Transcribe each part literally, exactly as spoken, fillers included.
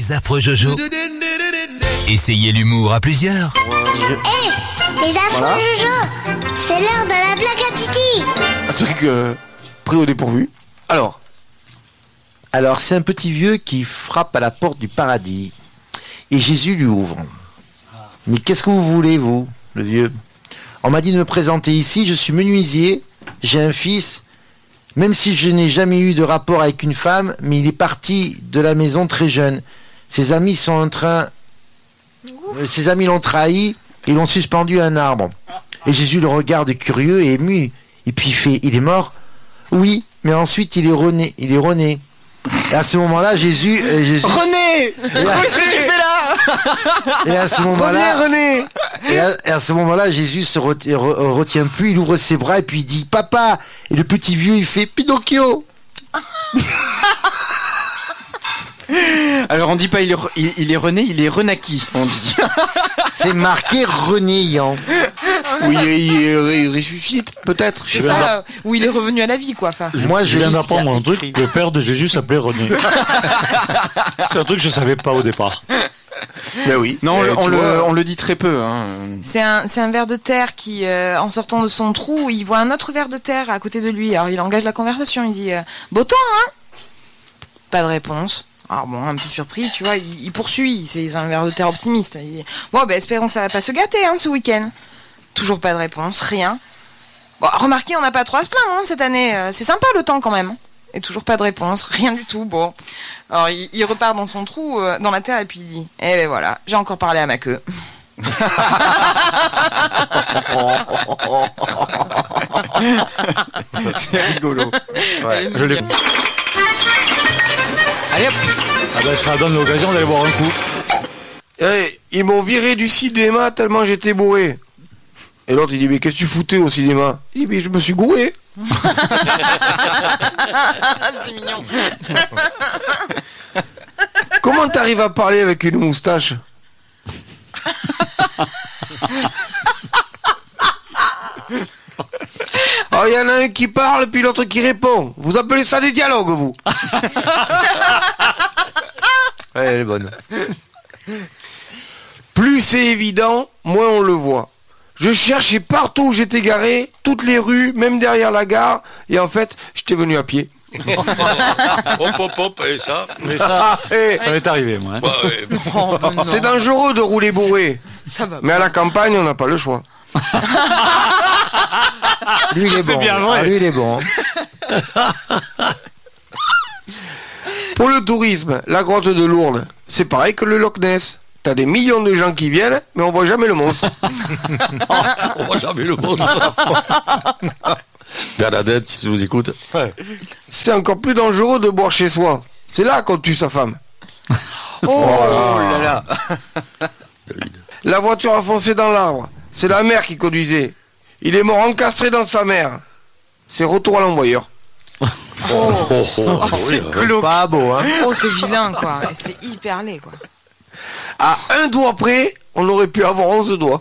Les affreux Jojo. Essayez l'humour à plusieurs. Hé, hey, les affreux voilà. Jojo, c'est l'heure de la blague à Titi. Un truc euh, pris au dépourvu. Alors Alors, c'est un petit vieux qui frappe à la porte du paradis. Et Jésus lui ouvre. Mais qu'est-ce que vous voulez, vous, le vieux ? On m'a dit de me présenter ici, je suis menuisier, j'ai un fils. Même si je n'ai jamais eu de rapport avec une femme, mais il est parti de la maison très jeune. Ses amis sont en train... Ses amis l'ont trahi et l'ont suspendu à un arbre. Et Jésus le regarde curieux et ému. Et puis il fait, il est mort ? Oui, mais ensuite il est rené. Il est rené. Et à ce moment-là, Jésus... Euh, Jésus... René Qu'est-ce que tu fais là? Et à ce moment-là... René, René et, à, et à ce moment-là, Jésus se retient, re, retient plus, il ouvre ses bras et puis il dit « Papa !» Et le petit vieux, il fait « Pinocchio !» Alors on dit pas il est, il, il est René, il est Renaki, on dit. C'est marqué René Yan. Oui, il, il, il ressuscite, peut-être. C'est ça, euh, où il est revenu à la vie, quoi. Enfin. Je, Moi, je viens d'apprendre un truc. Le père de Jésus s'appelait René. C'est un truc que je savais pas au départ. Ben oui. Non, on, on, le, on le dit très peu. Hein. C'est un, c'est un ver de terre qui, euh, en sortant de son trou, il voit un autre ver de terre à côté de lui. Alors il engage la conversation. Il dit euh, « Beau temps, hein ?» Pas de réponse. Alors bon, un peu surpris, tu vois, il, il poursuit. C'est un ver de terre optimiste. Il dit « Bon, ben espérons que ça va pas se gâter, hein, ce week-end. » Toujours pas de réponse, rien. Bon, remarquez, on n'a pas trop à se plaindre, hein, cette année. Euh, c'est sympa le temps quand même. Et toujours pas de réponse, rien du tout. Bon, alors il, il repart dans son trou, euh, dans la terre, et puis il dit « Eh ben voilà, j'ai encore parlé à ma queue. » C'est rigolo. Ouais, je l'ai. Allez hop. Ah ben ça donne l'occasion d'aller boire un coup. Hey, ils m'ont viré du cinéma tellement j'étais bourré. Et l'autre il dit mais qu'est-ce que tu foutais au cinéma? Il dit mais je me suis gouré. C'est mignon. Comment t'arrives à parler avec une moustache? Oh, il y en a un qui parle puis l'autre qui répond. Vous appelez ça des dialogues, vous? Ouais, elle est bonne. Plus c'est évident, moins on le voit. Je cherchais partout où j'étais garé, toutes les rues, même derrière la gare, et en fait, j'étais venu à pied. Hop, hop, hop, et ça Mais ça, et... ça m'est arrivé, moi. Hein. Bah, ouais. Oh, ben c'est dangereux de rouler bourré. Ça va. Mais à la campagne, on n'a pas le choix. Lui, il est, c'est bon. bien vrai. Ah, lui, il est bon. Pour le tourisme, la grotte de Lourdes, c'est pareil que le Loch Ness. T'as des millions de gens qui viennent, mais on voit jamais le monstre. On voit jamais le monstre. Bernadette, si tu nous écoutes. Ouais. C'est encore plus dangereux de boire chez soi. C'est là qu'on tue sa femme. Oh, oh là là. La voiture a foncé dans l'arbre. C'est la mère qui conduisait. Il est mort encastré dans sa mère. C'est retour à l'envoyeur. Oh, oh, oh, oh, oh c'est oui, glauque. Pas beau, hein. Oh, c'est vilain, quoi. Et c'est hyper laid, quoi. À un doigt près, on aurait pu avoir onze doigts.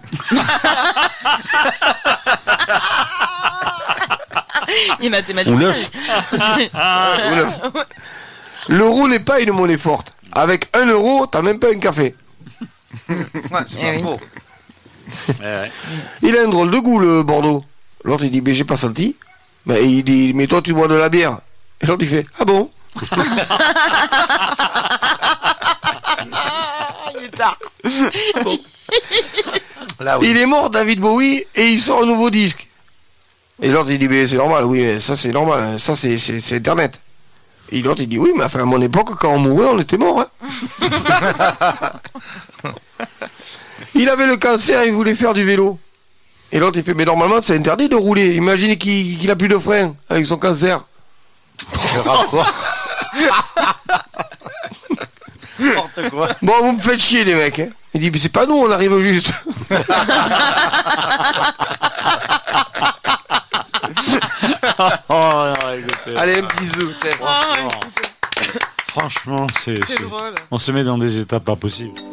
Il est mathématicien. Ou neuf. Ou neuf. L'euro n'est pas une monnaie forte. Avec un euro, t'as même pas un café. Ouais, c'est eh pas oui. faux. Ouais. Il a un drôle de goût, le Bordeaux. L'autre, il dit, mais j'ai pas senti. Mais il dit, mais toi, tu bois de la bière. Et l'autre, il fait, ah bon? Il est tard. Bon. Là, oui. Il est mort, David Bowie, et il sort un nouveau disque. Et l'autre, il dit, mais c'est normal, oui, mais ça, c'est normal, ça, c'est, c'est, c'est Internet. Et l'autre, il dit, oui, mais enfin, à mon époque, quand on mourait, on était mort. Hein. Il avait le cancer, il voulait faire du vélo. Et l'autre, il fait, mais normalement, c'est interdit de rouler. Imaginez qu'il, qu'il a plus de frein avec son cancer. Le rapport. N'importe quoi. Bon, vous me faites chier, les mecs. Hein. Il dit, mais c'est pas nous, on arrive juste. Oh, non, écoutez. Allez, un petit zoo. Franchement, franchement c'est, C'est c'est... drôle. on se met dans des étapes pas possibles.